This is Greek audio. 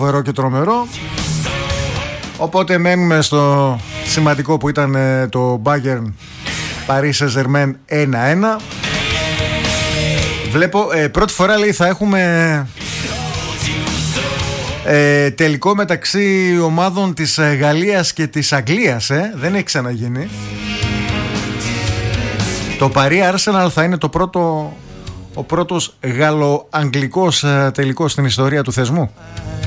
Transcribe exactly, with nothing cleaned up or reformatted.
φοβερό και τρομερό. Οπότε μένουμε στο σημαντικό που ήταν το Bayern Paris Saint-Germain ένα ένα. Βλέπω ε, πρώτη φορά λέει θα έχουμε ε, τελικό μεταξύ ομάδων της Γαλλίας και της Αγγλίας, ε. Δεν έχει ξαναγίνει. Το Paris Arsenal θα είναι το πρώτο, ο πρώτος γαλλο-αγγλικός ε, τελικός στην ιστορία του θεσμού.